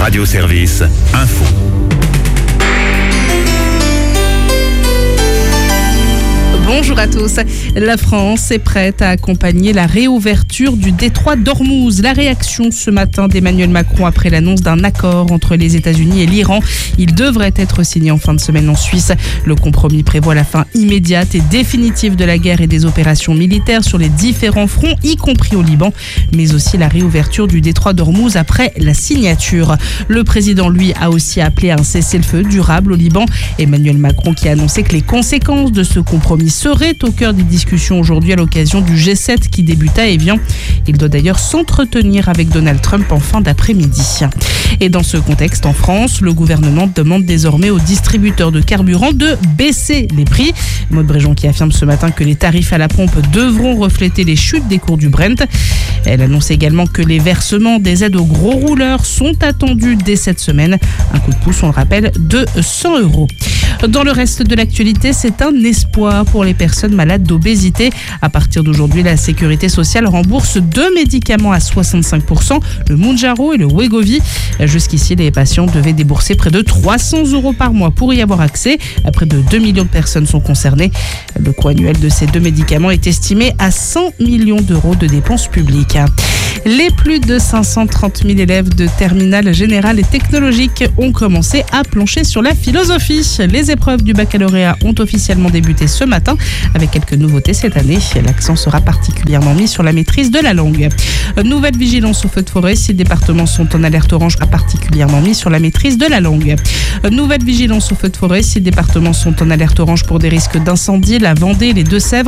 Radio Service, info. Bonjour à tous. La France est prête à accompagner la réouverture du détroit d'Ormuz. La réaction ce matin d'Emmanuel Macron après l'annonce d'un accord entre les États-Unis et l'Iran. Il devrait être signé en fin de semaine en Suisse. Le compromis prévoit la fin immédiate et définitive de la guerre et des opérations militaires sur les différents fronts, y compris au Liban, mais aussi la réouverture du détroit d'Ormuz après la signature. Le président, lui, a aussi appelé à un cessez-le-feu durable au Liban. Emmanuel Macron qui a annoncé que les conséquences de ce compromis serait au cœur des discussions aujourd'hui à l'occasion du G7 qui débute à Évian. Il doit d'ailleurs s'entretenir avec Donald Trump en fin d'après-midi. Et dans ce contexte, en France, le gouvernement demande désormais aux distributeurs de carburant de baisser les prix. Maud Bréjon qui affirme ce matin que les tarifs à la pompe devront refléter les chutes des cours du Brent. Elle annonce également que les versements des aides aux gros rouleurs sont attendus dès cette semaine. Un coup de pouce, on le rappelle, de 100 €. Dans le reste de l'actualité, c'est un espoir pour les personnes malades d'obésité. À partir d'aujourd'hui, la Sécurité sociale rembourse 2 médicaments à 65%, le Mounjaro et le Wegovy. Jusqu'ici, les patients devaient débourser près de 300 € par mois pour y avoir accès. Près de 2 millions de personnes sont concernées. Le coût annuel de ces 2 médicaments est estimé à 100 millions d'euros de dépenses publiques. Les plus de 530 000 élèves de terminale générale et technologique ont commencé à plancher sur la philosophie. Les épreuves du baccalauréat ont officiellement débuté ce matin avec quelques nouveautés cette année. L'accent sera particulièrement mis sur la maîtrise de la langue. Nouvelle vigilance au feu de forêt. 6 départements sont en alerte orange, particulièrement mis sur la maîtrise de la langue. Nouvelle vigilance au feu de forêt. 6 départements sont en alerte orange pour des risques d'incendie. La Vendée, les Deux-Sèvres